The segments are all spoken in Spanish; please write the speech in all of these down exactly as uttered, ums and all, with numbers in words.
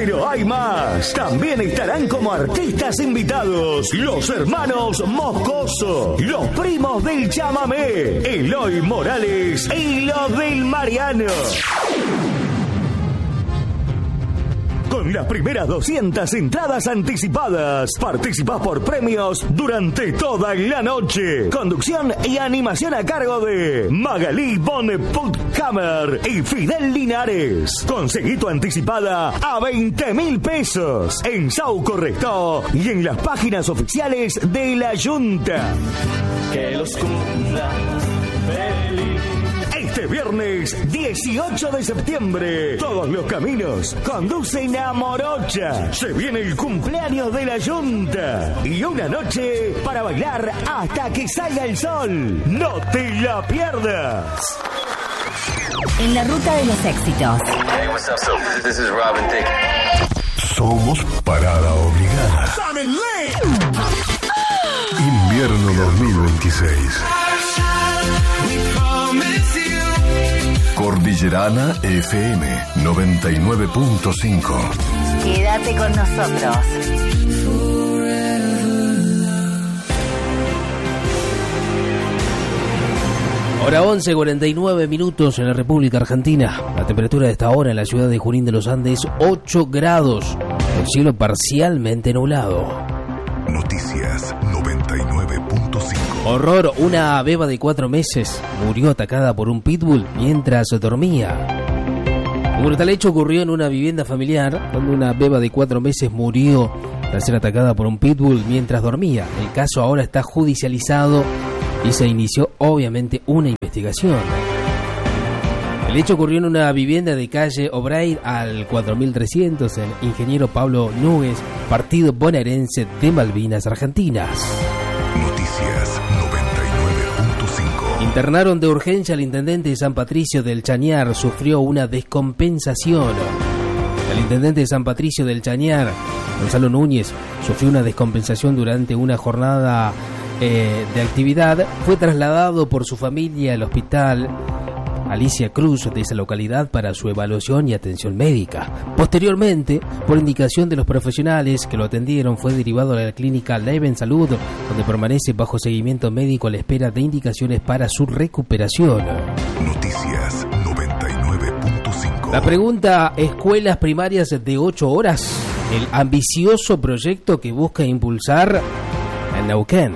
Pero hay más. También estarán como artistas invitados los hermanos Moscoso, los primos del chamamé, Eloy Morales y los del Mariano. Con las primeras doscientas entradas anticipadas, participás por premios durante toda la noche. Conducción y animación a cargo de Magalí von Puttkammer y Fidel Linares. Conseguí tu anticipada a veinte mil pesos en Sauco Restó y en las páginas oficiales de la Junta. Que los cumpla feliz. Este viernes dieciocho de septiembre, todos los caminos conducen a Morocha. Se viene el cumpleaños de la Junta y una noche para bailar hasta que salga el sol. ¡No te la pierdas! En la ruta de los éxitos. Hey, what's up? So, this is Robin Thicke. Somos parada obligada. Invierno dos mil veintiséis. Cordillerana F M noventa y nueve punto cinco. Quédate con nosotros. Hora once, cuarenta y nueve minutos en la República Argentina. La temperatura de esta hora en la ciudad de Junín de los Andes, ocho grados. El cielo parcialmente nublado. Noticias noventa y nueve punto cinco. Horror, una beba de cuatro meses murió atacada por un pitbull mientras dormía. Un brutal hecho ocurrió en una vivienda familiar donde una beba de cuatro meses murió tras ser atacada por un pitbull mientras dormía. El caso ahora está judicializado y se inició obviamente una investigación. El hecho ocurrió en una vivienda de calle O'Brien al cuatro mil trescientos en Ingeniero Pablo Núñez, partido bonaerense de Malvinas Argentinas. Noticias noventa y nueve punto cinco. Internaron de urgencia al intendente de San Patricio del Chañar, sufrió una descompensación. El intendente de San Patricio del Chañar, Gonzalo Núñez, sufrió una descompensación durante una jornada eh, de actividad. Fue trasladado por su familia al hospital Alicia Cruz de esa localidad para su evaluación y atención médica. Posteriormente, por indicación de los profesionales que lo atendieron, fue derivado a la clínica Leven Salud, donde permanece bajo seguimiento médico a la espera de indicaciones para su recuperación. Noticias noventa y nueve punto cinco. La pregunta: escuelas primarias de ocho horas, el ambicioso proyecto que busca impulsar en Neuquén.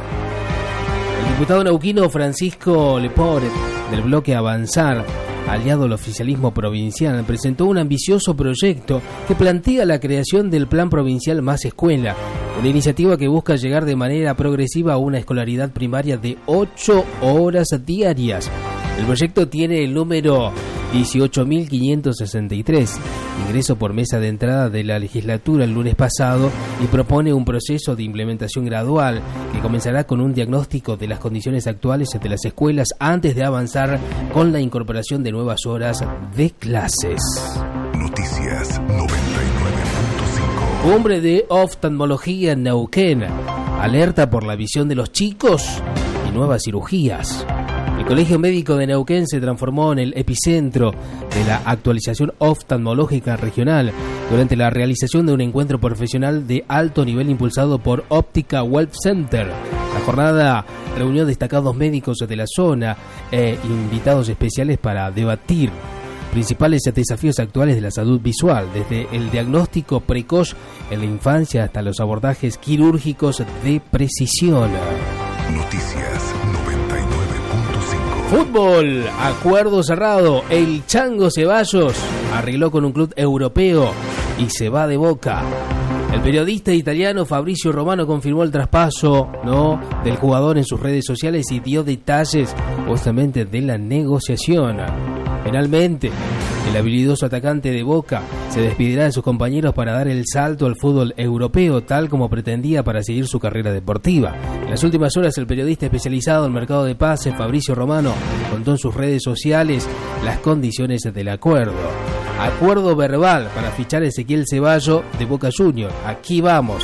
El diputado neuquino Francisco Lepore, del bloque Avanzar, aliado al oficialismo provincial, presentó un ambicioso proyecto que plantea la creación del Plan Provincial Más Escuela, una iniciativa que busca llegar de manera progresiva a una escolaridad primaria de ocho horas diarias. El proyecto tiene el número dieciocho mil quinientos sesenta y tres, ingreso por mesa de entrada de la legislatura el lunes pasado, y propone un proceso de implementación gradual que comenzará con un diagnóstico de las condiciones actuales de las escuelas antes de avanzar con la incorporación de nuevas horas de clases. Noticias noventa y nueve punto cinco. Cumbre de oftalmología en Neuquén, alerta por la visión de los chicos y nuevas cirugías. El Colegio Médico de Neuquén se transformó en el epicentro de la actualización oftalmológica regional durante la realización de un encuentro profesional de alto nivel impulsado por Óptica Web Center. La jornada reunió destacados médicos de la zona e invitados especiales para debatir principales desafíos actuales de la salud visual, desde el diagnóstico precoz en la infancia hasta los abordajes quirúrgicos de precisión. Noticias noventa y nueve punto cinco. Fútbol, acuerdo cerrado. El Chango Ceballos arregló con un club europeo y se va de Boca. El periodista italiano Fabrizio Romano confirmó el traspaso, ¿no?, del jugador en sus redes sociales y dio detalles justamente de la negociación. Finalmente, el habilidoso atacante de Boca se despedirá de sus compañeros para dar el salto al fútbol europeo, tal como pretendía para seguir su carrera deportiva. En las últimas horas, el periodista especializado en mercado de pases, Fabrizio Romano, contó en sus redes sociales las condiciones del acuerdo. Acuerdo verbal para fichar a Ezequiel Ceballos de Boca Juniors. Aquí vamos.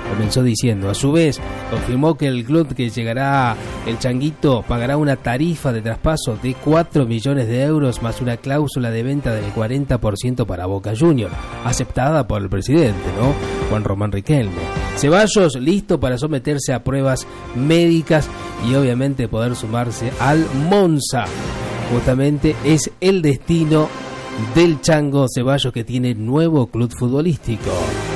Comenzó diciendo, a su vez, confirmó que el club que llegará el Changuito pagará una tarifa de traspaso de cuatro millones de euros más una cláusula de venta del cuarenta por ciento para Boca Juniors, aceptada por el presidente, ¿no? Juan Román Riquelme. Ceballos listo para someterse a pruebas médicas y obviamente poder sumarse al Monza. Justamente es el destino del Chango Ceballos, que tiene nuevo club futbolístico.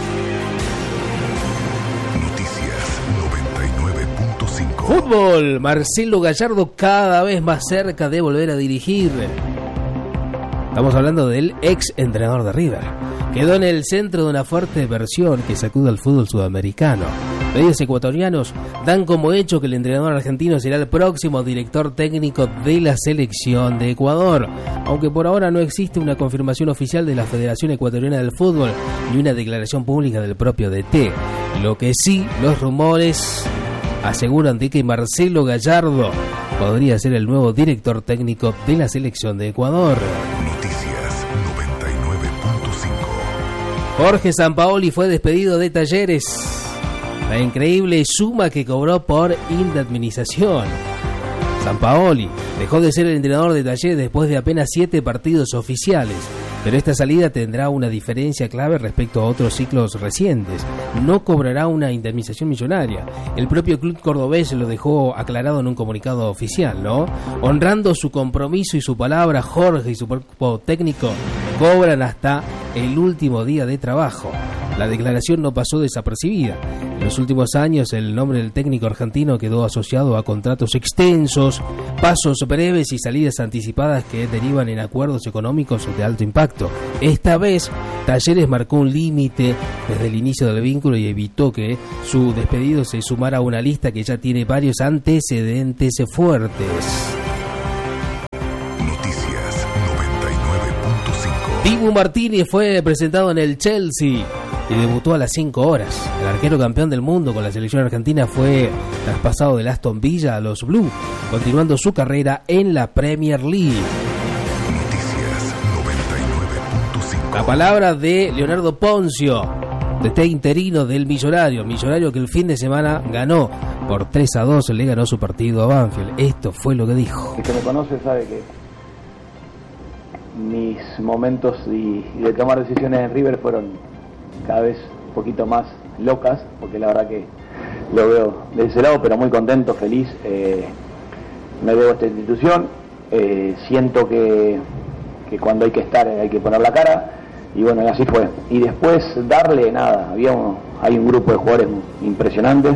Fútbol, Marcelo Gallardo cada vez más cerca de volver a dirigir. Estamos hablando del ex entrenador de River. Quedó en el centro de una fuerte versión que sacude al fútbol sudamericano. Medios ecuatorianos dan como hecho que el entrenador argentino será el próximo director técnico de la selección de Ecuador, aunque por ahora no existe una confirmación oficial de la Federación Ecuatoriana del Fútbol ni una declaración pública del propio D T. Lo que sí, los rumores aseguran de que Marcelo Gallardo podría ser el nuevo director técnico de la selección de Ecuador. Noticias noventa y nueve punto cinco. Jorge Sampaoli fue despedido de Talleres. La increíble suma que cobró por indemnización. Sampaoli dejó de ser el entrenador de Talleres después de apenas siete partidos oficiales, pero esta salida tendrá una diferencia clave respecto a otros ciclos recientes. No cobrará una indemnización millonaria. El propio club cordobés lo dejó aclarado en un comunicado oficial, ¿no? Honrando su compromiso y su palabra, Jorge y su cuerpo técnico cobran hasta el último día de trabajo. La declaración no pasó desapercibida. En los últimos años, el nombre del técnico argentino quedó asociado a contratos extensos, pasos breves y salidas anticipadas que derivan en acuerdos económicos de alto impacto. Esta vez, Talleres marcó un límite desde el inicio del vínculo y evitó que su despedido se sumara a una lista que ya tiene varios antecedentes fuertes. Noticias noventa y nueve punto cinco. Dibu Martínez fue presentado en el Chelsea y debutó a las cinco horas. El arquero campeón del mundo con la selección argentina fue traspasado del Aston Villa a los Blues, continuando su carrera en la Premier League. Noticias noventa y nueve punto cinco. La palabra de Leonardo Poncio, D T interino del Millonario, Millonario que el fin de semana ganó por tres a dos, le ganó su partido a Banfield. Esto fue lo que dijo. El que me conoce sabe que mis momentos y, y de tomar decisiones en River fueron cada vez un poquito más locas, porque la verdad que lo veo de ese lado, pero muy contento, feliz. Eh, me debo a esta institución, eh, siento que, que cuando hay que estar hay que poner la cara, y bueno, y así fue. Y después darle nada, había un, hay un grupo de jugadores impresionantes.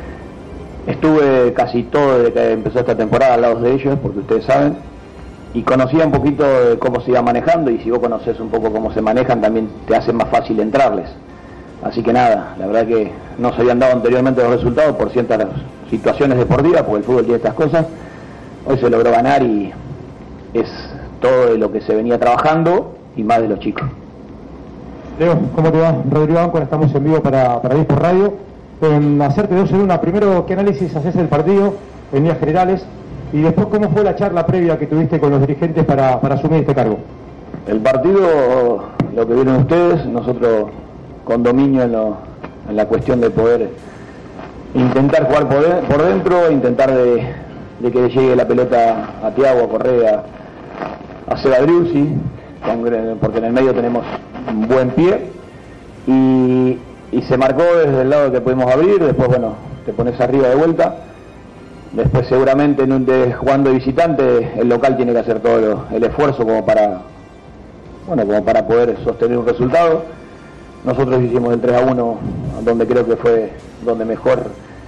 Estuve casi todo desde que empezó esta temporada al lado de ellos, porque ustedes saben, y conocía un poquito de cómo se iba manejando, y si vos conoces un poco cómo se manejan también te hace más fácil entrarles. Así que nada, la verdad que no se habían dado anteriormente los resultados por ciertas situaciones deportivas, porque el fútbol tiene estas cosas. Hoy se logró ganar y es todo de lo que se venía trabajando y más de los chicos. Leo, ¿cómo te va? Rodrigo Áncora, estamos en vivo para, para Dispo Radio. En hacerte dos en una, primero, ¿qué análisis haces del partido en líneas generales? Y después, ¿cómo fue la charla previa que tuviste con los dirigentes para, para asumir este cargo? El partido, lo que vieron ustedes, nosotros con dominio en, lo, en la cuestión de poder intentar jugar por, de, por dentro, intentar de, de que llegue la pelota a Thiago, a Correa, a Seba Driussi, porque en el medio tenemos un buen pie, y, y se marcó desde el lado que pudimos abrir. Después, bueno, te pones arriba de vuelta. Después seguramente en un de, jugando de visitante, el local tiene que hacer todo lo, el esfuerzo como para bueno como para poder sostener un resultado. Nosotros hicimos el tres a uno, donde creo que fue donde mejor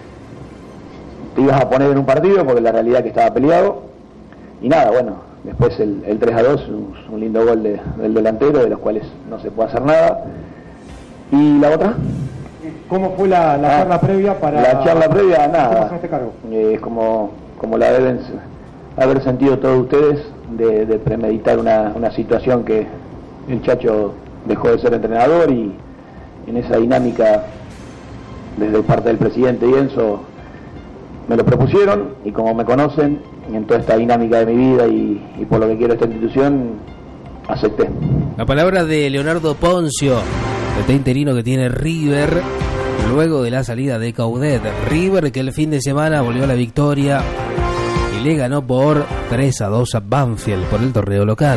te ibas a poner en un partido, porque la realidad es que estaba peleado. Y nada, bueno, después el, el tres a dos, un, un lindo gol de, del delantero, de los cuales no se puede hacer nada. ¿Y la otra? ¿Cómo fue la, la ah, charla previa para...? La charla previa, nada, este cargo? Eh, como, como la deben haber sentido todos ustedes, de, de premeditar una, una situación que el Chacho dejó de ser entrenador, y en esa dinámica, desde parte del presidente y Enzo, me lo propusieron, y como me conocen, en toda esta dinámica de mi vida y, y por lo que quiero esta institución, acepté. La palabra de Leonardo Poncio, el interino que tiene River, luego de la salida de Coudet. River, que el fin de semana volvió a la victoria y le ganó por tres a dos a Banfield por el torneo local.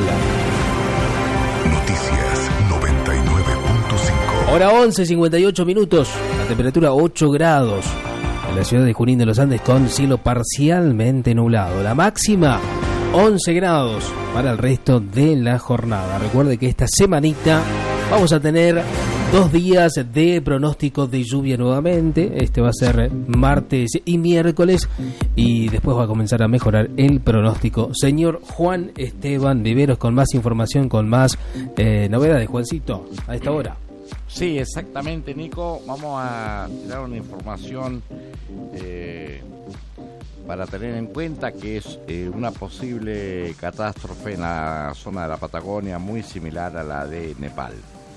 Noticias noventa y nueve punto cinco. Hora once, cincuenta y ocho minutos. La temperatura ocho grados. En la ciudad de Junín de los Andes con cielo parcialmente nublado. La máxima once grados para el resto de la jornada. Recuerde que esta semanita vamos a tener dos días de pronóstico de lluvia nuevamente. Este va a ser martes y miércoles y después va a comenzar a mejorar el pronóstico. Señor Juan Esteban Viveros con más información, con más eh, novedades. Juancito, a esta hora. Sí, exactamente, Nico. Vamos a tirar una información eh, para tener en cuenta que es eh, una posible catástrofe en la zona de la Patagonia muy similar a la de Nepal.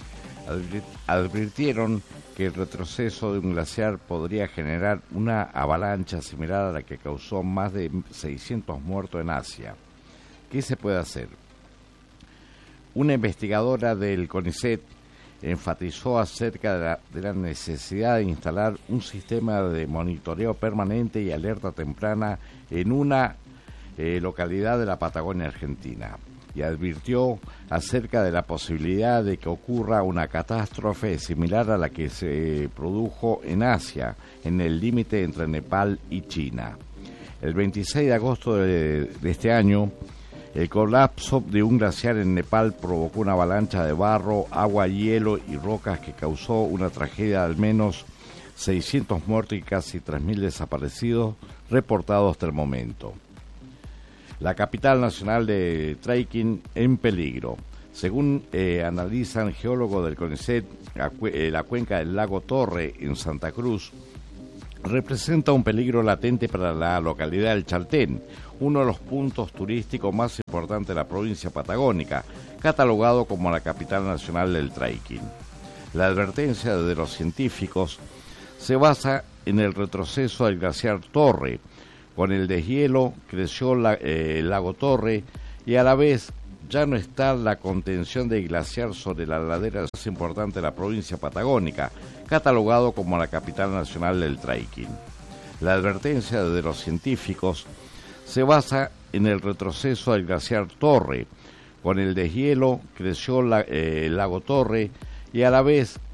Advirtieron que el retroceso de un glaciar podría generar una avalancha similar a la que causó más de seiscientos muertos en Asia. ¿Qué se puede hacer? Una investigadora del CONICET enfatizó acerca de la, de la necesidad de instalar un sistema de monitoreo permanente y alerta temprana en una eh, localidad de la Patagonia Argentina, y advirtió acerca de la posibilidad de que ocurra una catástrofe similar a la que se produjo en Asia, en el límite entre Nepal y China. El veintiséis de agosto de, de este año, el colapso de un glaciar en Nepal provocó una avalancha de barro, agua, hielo y rocas que causó una tragedia de al menos seiscientos muertos y casi tres mil desaparecidos reportados hasta el momento. La capital nacional de trekking en peligro. Según eh, analizan geólogos del CONICET, la, eh, la cuenca del lago Torre en Santa Cruz representa un peligro latente para la localidad del Chaltén, uno de los puntos turísticos más importantes de la provincia patagónica, catalogado como la capital nacional del trekking. La advertencia de los científicos se basa en el retroceso del glaciar Torre. Con el deshielo creció la, eh, el lago Torre y a la vez ya no está la contención del glaciar sobre la ladera más importante de la provincia patagónica, catalogado como la capital nacional del trekking. La advertencia de los científicos se basa en el retroceso del glaciar Torre. Con el deshielo creció la, eh, el lago Torre y a la vez